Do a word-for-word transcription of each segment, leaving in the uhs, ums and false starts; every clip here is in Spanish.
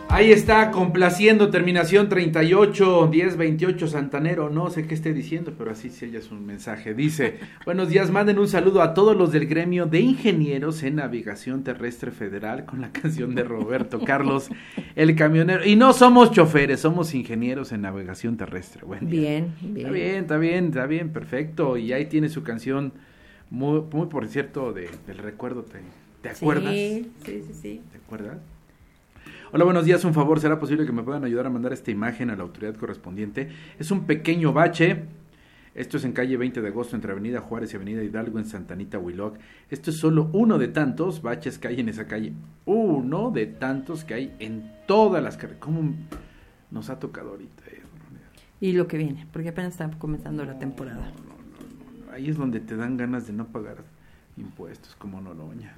Ahí está, complaciendo, terminación treinta y ocho, diez veintiocho, Santanero, no sé qué esté diciendo, pero así sí ella es un mensaje. Dice, buenos días, manden un saludo a todos los del gremio de ingenieros en navegación terrestre federal con la canción de Roberto Carlos, el camionero. Y no somos choferes, somos ingenieros en navegación terrestre. Buen día. Bien, bien. Está bien, está bien, está bien, perfecto. Y ahí tiene su canción, muy, muy por cierto, de, del recuerdo, ¿te, te acuerdas? Sí, sí, sí, sí. ¿Te acuerdas? Hola, buenos días, un favor, ¿será posible que me puedan ayudar a mandar esta imagen a la autoridad correspondiente? Es un pequeño bache, esto es en calle veinte de agosto entre Avenida Juárez y Avenida Hidalgo en Santa Anita, Huiloc. Esto es solo uno de tantos baches que hay en esa calle, uno de tantos que hay en todas las carreteras. ¿Cómo nos ha tocado ahorita eso? Y lo que viene, porque apenas está comenzando la temporada. No, no, no, no. Ahí es donde te dan ganas de no pagar impuestos, como Noroña.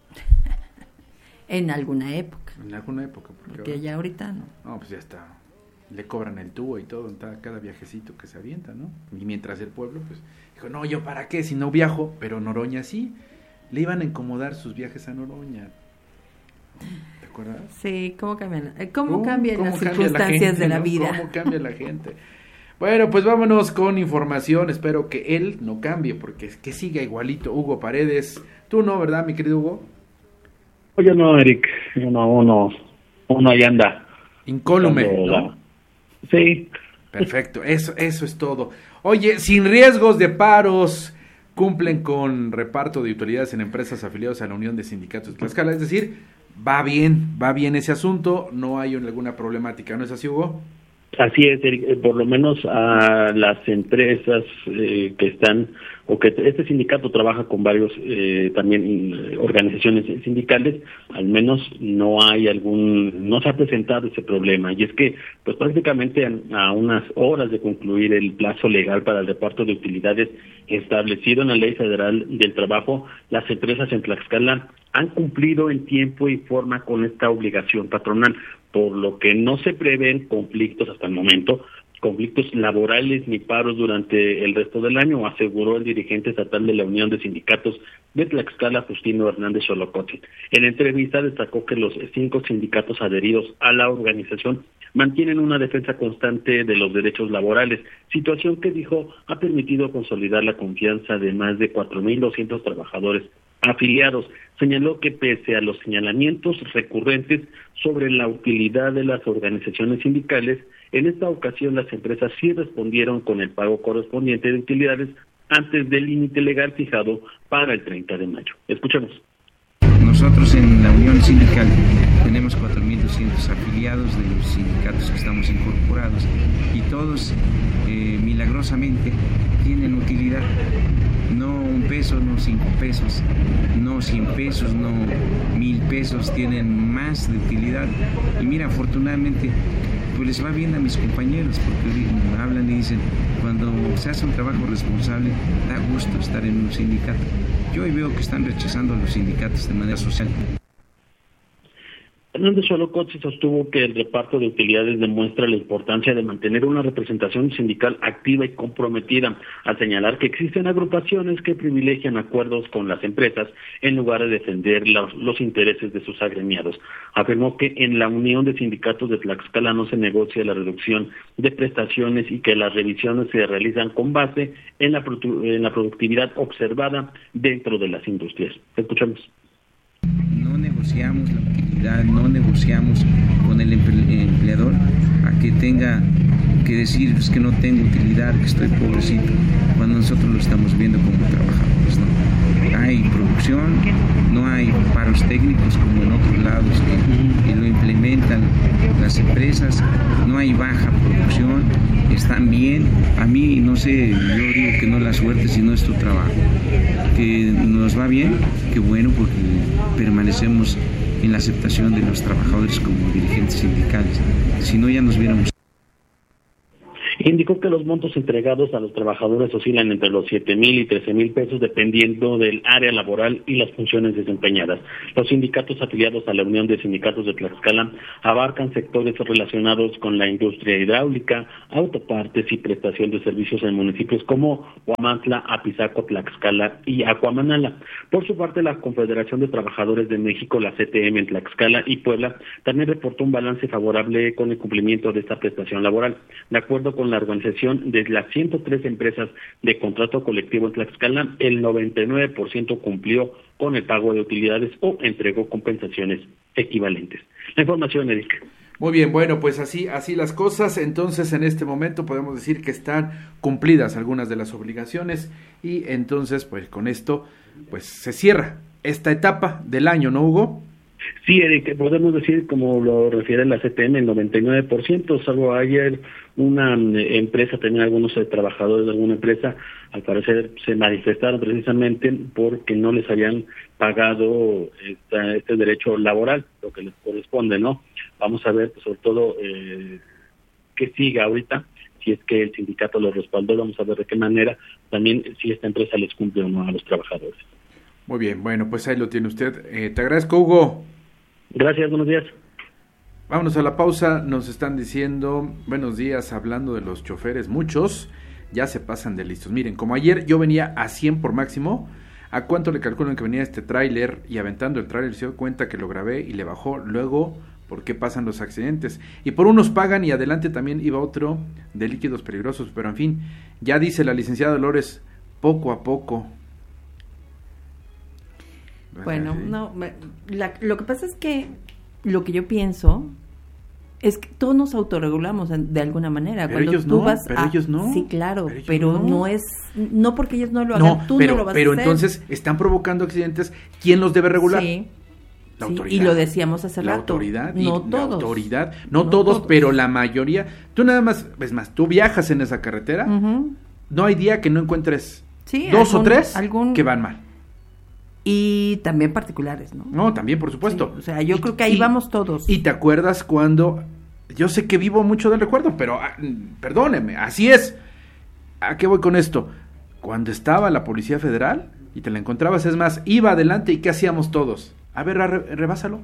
En alguna época. En alguna época. Porque, porque ahora, ya ahorita no. No, pues ya está. Le cobran el tubo y todo en cada viajecito que se avienta, ¿no? Y mientras el pueblo, pues, dijo, no, ¿yo para qué? Si no viajo, pero Noroña sí. Le iban a incomodar sus viajes a Noroña. ¿Te acuerdas? Sí, ¿cómo cambian, cómo uh, cambian ¿cómo las cambia circunstancias la gente, de la ¿no? vida? ¿Cómo cambia la gente? Bueno, pues vámonos con información. Espero que él no cambie, porque es que siga igualito. Hugo Paredes. Tú no, ¿verdad, mi querido Hugo? Oye, no, Eric, uno, uno, uno ahí anda. Incólume, ¿no? La... Sí. Perfecto, eso, eso es todo. Oye, sin riesgos de paros, cumplen con reparto de utilidades en empresas afiliadas a la Unión de Sindicatos de Tlaxcala, es decir, va bien, va bien ese asunto, no hay alguna problemática, ¿no es así, Hugo? Así es, Eric, por lo menos a las empresas eh, que están, o que este sindicato trabaja con varios eh, también eh, organizaciones sindicales, al menos no hay algún, no se ha presentado ese problema, y es que pues prácticamente a, a unas horas de concluir el plazo legal para el reparto de utilidades establecido en la Ley Federal del Trabajo, las empresas en Tlaxcala han cumplido en tiempo y forma con esta obligación patronal, por lo que no se prevén conflictos hasta el momento, conflictos laborales ni paros durante el resto del año, aseguró el dirigente estatal de la Unión de Sindicatos de Tlaxcala, Justino Hernández Xolocotzin. En entrevista destacó que los cinco sindicatos adheridos a la organización mantienen una defensa constante de los derechos laborales, situación que dijo ha permitido consolidar la confianza de más de cuatro mil doscientos trabajadores afiliados. Señaló que pese a los señalamientos recurrentes sobre la utilidad de las organizaciones sindicales, en esta ocasión las empresas sí respondieron con el pago correspondiente de utilidades antes del límite legal fijado para el treinta de mayo. Escuchemos. Nosotros en la Unión Sindical tenemos cuatro mil doscientos afiliados de los sindicatos que estamos incorporados y todos eh, milagrosamente tienen utilidad. No un peso, no cinco pesos, no cien pesos, no mil pesos, tienen más de utilidad. Y mira, afortunadamente, pues les va bien a mis compañeros, porque hablan y dicen, cuando se hace un trabajo responsable, da gusto estar en un sindicato. Yo hoy veo que están rechazando a los sindicatos de manera social. Hernández Xolocotzin sostuvo que el reparto de utilidades demuestra la importancia de mantener una representación sindical activa y comprometida, al señalar que existen agrupaciones que privilegian acuerdos con las empresas en lugar de defender los, los intereses de sus agremiados. Afirmó que en la Unión de Sindicatos de Tlaxcala no se negocia la reducción de prestaciones y que las revisiones se realizan con base en la, en la productividad observada dentro de las industrias. Escuchamos. No negociamos la utilidad, no negociamos con el empleador a que tenga que decir pues, que no tengo utilidad, que estoy pobrecito, cuando nosotros lo estamos viendo como trabajadores, ¿no? Hay producción, no hay paros técnicos como en otros lados que, que lo implementan las empresas, no hay baja producción, están bien. A mí, no sé, yo digo que no es la suerte, sino es tu trabajo. Que nos va bien, qué bueno, porque permanecemos en la aceptación de los trabajadores como dirigentes sindicales. Si no, ya nos viéramos. Indicó que los montos entregados a los trabajadores oscilan entre los siete mil y trece mil pesos dependiendo del área laboral y las funciones desempeñadas. Los sindicatos afiliados a la Unión de Sindicatos de Tlaxcala abarcan sectores relacionados con la industria hidráulica, autopartes y prestación de servicios en municipios como Huamantla, Apizaco, Tlaxcala y Acuamanala. Por su parte, la Confederación de Trabajadores de México, la C T M en Tlaxcala y Puebla, también reportó un balance favorable con el cumplimiento de esta prestación laboral. De acuerdo con la organización, de las ciento tres empresas de contrato colectivo en Tlaxcala, el noventa y nueve por ciento cumplió con el pago de utilidades o entregó compensaciones equivalentes. La información, Erika. Muy bien, bueno, pues así así las cosas. Entonces, en este momento podemos decir que están cumplidas algunas de las obligaciones y entonces, pues con esto, pues se cierra esta etapa del año, ¿no, Hugo? Sí, Eric, podemos decir, como lo refiere la C T M, el noventa y nueve por ciento, salvo ayer una empresa, también algunos trabajadores de alguna empresa, al parecer se manifestaron precisamente porque no les habían pagado esta, este derecho laboral, lo que les corresponde, ¿no? Vamos a ver, pues, sobre todo, eh, qué siga ahorita, si es que el sindicato lo respaldó, vamos a ver de qué manera, también si esta empresa les cumple o no a los trabajadores. Muy bien, bueno, pues ahí lo tiene usted. Eh, te agradezco, Hugo. Gracias, buenos días. Vámonos a la pausa, nos están diciendo, buenos días, hablando de los choferes, muchos ya se pasan de listos. Miren, como ayer yo venía a cien por máximo, ¿a cuánto le calculan que venía este tráiler? Y aventando el tráiler se dio cuenta que lo grabé y le bajó. Luego, ¿por qué pasan los accidentes? Y por unos pagan y adelante también iba otro de líquidos peligrosos, pero en fin, ya dice la licenciada Dolores, poco a poco. Bueno, no, la, lo que pasa es que lo que yo pienso es que todos nos autorregulamos de alguna manera. Pero Cuando ellos tú no, vas pero a, ellos no. Sí, claro, pero, pero no. no es, no porque ellos no lo hagan, no, tú pero, no lo vas pero a hacer. entonces están provocando accidentes. ¿Quién los debe regular? Sí. La Sí, autoridad. y lo decíamos hace la rato. Autoridad no y todos. La autoridad. No, no todos, todos, pero la mayoría. Tú nada más, es más, tú viajas en esa carretera, uh-huh. no hay día que no encuentres sí, dos algún, o tres algún... que van mal. Y también particulares, ¿no? No, también, por supuesto. Sí, o sea, yo y, creo que ahí y, vamos todos. Y te acuerdas cuando... Yo sé que vivo mucho del recuerdo, pero ah, perdóneme, así es. ¿A qué voy con esto? Cuando estaba la Policía Federal y te la encontrabas, es más, iba adelante y ¿qué hacíamos todos? A ver, re, rebásalo.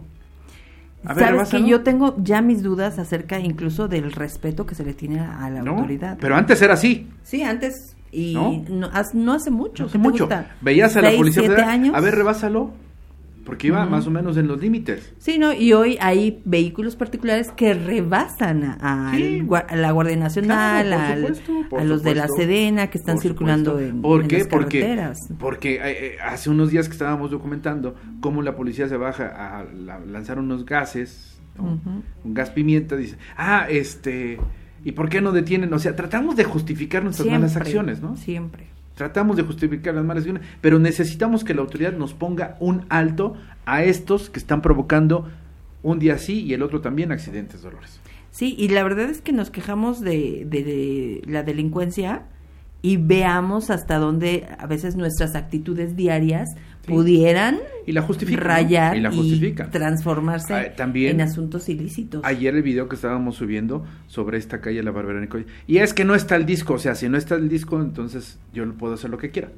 A ver, Sabes rebásalo. Que yo tengo ya mis dudas acerca incluso del respeto que se le tiene a la no, autoridad. Pero antes era así. Sí, antes... Y no, no, no hace mucho. No hace mucho. Veías a la seis, Policía Federal, años. a ver, rebásalo, porque iba uh-huh. más o menos en los límites. Sí, no, y hoy hay vehículos particulares que rebasan a, sí. al, a la Guardia Nacional, claro, por supuesto, por a los supuesto, de la Sedena que están circulando en, ¿Por en qué? las carreteras. Porque, porque eh, hace unos días que estábamos documentando cómo la policía se baja a, a lanzar unos gases, ¿no? uh-huh. un gas pimienta, dice, ah, este... ¿Y por qué no detienen? O sea, tratamos de justificar nuestras siempre, malas acciones, ¿no? Siempre. Tratamos de justificar las malas acciones, pero necesitamos que la autoridad nos ponga un alto a estos que están provocando un día sí y el otro también accidentes, Dolores. Sí, y la verdad es que nos quejamos de, de, de la delincuencia y veamos hasta dónde a veces nuestras actitudes diarias sí. pudieran y la justifican, rayar ¿no? y, la justifican. y transformarse ah, también, en asuntos ilícitos. Ayer el video que estábamos subiendo sobre esta calle La Barberana y es que no está el disco, o sea, si no está el disco, entonces yo puedo hacer lo que quiera.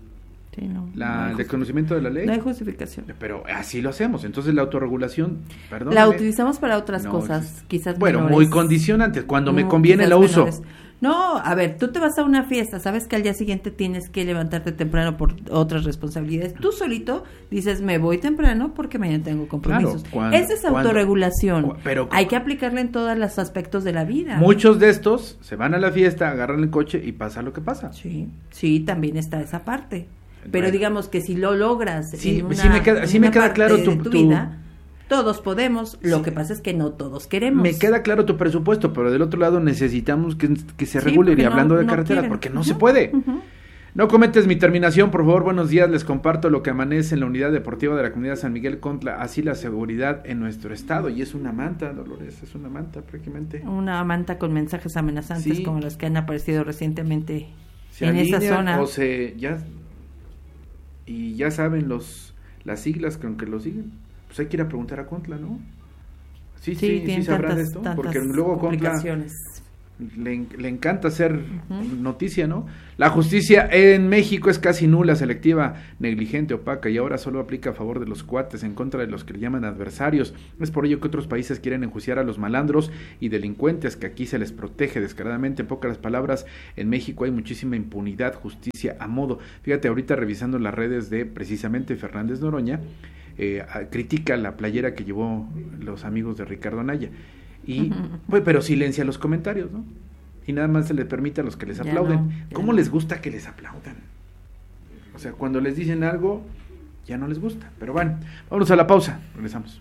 Sí, no, la, no el conocimiento de la ley. No hay justificación. Pero así lo hacemos. Entonces la autorregulación, perdón. La utilizamos para otras no, cosas, quizás Bueno, menores. muy condicionantes. Cuando no, me conviene la uso. Menores. No, a ver, tú te vas a una fiesta, sabes que al día siguiente tienes que levantarte temprano por otras responsabilidades. Tú solito dices, me voy temprano porque mañana tengo compromisos. Claro, cuando, Esa es autorregulación. Cuando, pero, Hay que aplicarla en todos los aspectos de la vida. Muchos de estos se van a la fiesta, agarran el coche y pasa lo que pasa. Sí, sí, también está esa parte. Pero bueno, digamos que si lo logras sí, en una, sí me queda, sí me queda claro tu, tu tu vida, todos podemos, lo sí. que pasa es que no todos queremos. Me queda claro tu presupuesto, pero del otro lado necesitamos que, que se sí, regule, y hablando no, de no carreteras, quieren. porque no uh-huh. se puede. Uh-huh. No comentes mi terminación, por favor, buenos días, les comparto lo que amanece en la unidad deportiva de la comunidad San Miguel Contla, así la seguridad en nuestro estado, y es una manta, Dolores, es una manta prácticamente. Una manta con mensajes amenazantes sí. como los que han aparecido recientemente se en esa zona. O se, ya, y ya saben los las siglas con que lo siguen. Pues hay que ir a preguntar a Contla, ¿no? Sí, sí, sí, sí sabrán tantas, esto, porque luego Contla Le, le encanta hacer uh-huh. noticia, ¿no? La justicia en México es casi nula, selectiva, negligente, opaca, y ahora solo aplica a favor de los cuates, en contra de los que le llaman adversarios. Es por ello que otros países quieren enjuiciar a los malandros y delincuentes, que aquí se les protege descaradamente. En pocas palabras, en México hay muchísima impunidad, justicia a modo. Fíjate, ahorita revisando las redes de precisamente Fernández Noroña, eh, critica la playera que llevó los amigos de Ricardo Anaya. Y pues, pero silencia los comentarios, ¿no? Y nada más se le permite a los que les aplauden. No, ¿Cómo no. les gusta que les aplaudan? O sea, cuando les dicen algo, ya no les gusta. Pero bueno, vámonos a la pausa. Regresamos.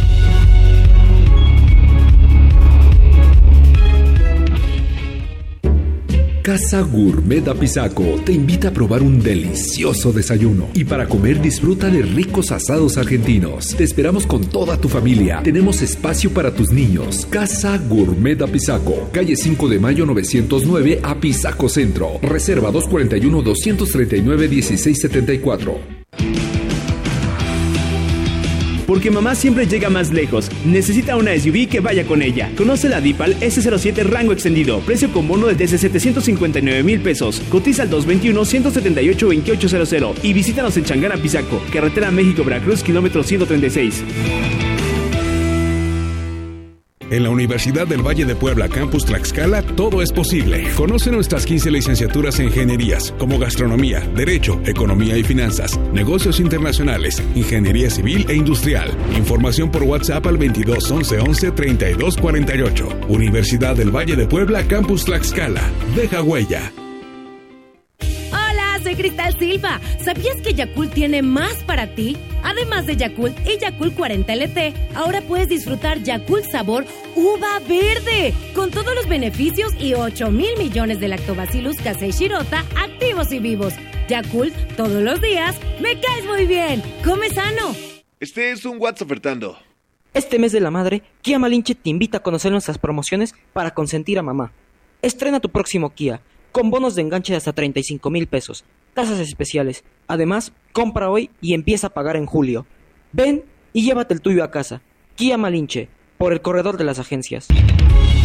Casa Gourmet Apizaco te invita a probar un delicioso desayuno. Y para comer, disfruta de ricos asados argentinos. Te esperamos con toda tu familia. Tenemos espacio para tus niños. Casa Gourmet Apizaco, calle cinco de mayo novecientos nueve, Apizaco Centro. Reserva dos cuatro uno, dos tres nueve, uno seis siete cuatro. Porque mamá siempre llega más lejos. Necesita una S U V que vaya con ella. Conoce la Dipal ese cero siete rango extendido. Precio con bono desde setecientos cincuenta y nueve mil pesos. Cotiza al dos dos uno, uno siete ocho, dos ocho cero cero. Y visítanos en Changán, Apizaco. Carretera México-Veracruz, kilómetro ciento treinta y seis. En la Universidad del Valle de Puebla, Campus Tlaxcala, todo es posible. Conoce nuestras quince licenciaturas en ingenierías, como gastronomía, derecho, economía y finanzas, negocios internacionales, ingeniería civil e industrial. Información por WhatsApp al veintidós, once, once, treinta y dos, cuarenta y ocho. Universidad del Valle de Puebla, Campus Tlaxcala. Deja huella. Soy Cristal Silva. ¿Sabías que Yakult tiene más para ti? Además de Yakult y Yakult cuarenta L T, ahora puedes disfrutar Yakult sabor uva verde, con todos los beneficios y ocho mil millones de lactobacillus casei shirota activos y vivos. Yakult, todos los días, me caes muy bien. Come sano. Este es un WhatsApp ofertando. Este mes de la madre, Kia Malinche te invita a conocer nuestras promociones para consentir a mamá. Estrena tu próximo Kia, con bonos de enganche de hasta treinta y cinco mil pesos, tasas especiales. Además, compra hoy y empieza a pagar en julio. Ven y llévate el tuyo a casa. Kia Malinche, por el corredor de las agencias.